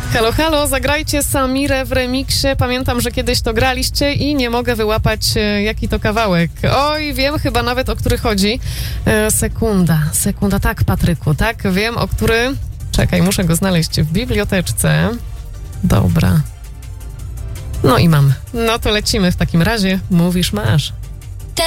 Halo, halo, zagrajcie Samirę w remiksie. Pamiętam, że kiedyś to graliście i nie mogę wyłapać, jaki to kawałek. Oj, wiem chyba nawet, o który chodzi. Sekunda, tak, Patryku, tak, wiem, o który... Czekaj, muszę go znaleźć w biblioteczce. Dobra. No i mam. No to lecimy w takim razie. Mówisz, masz.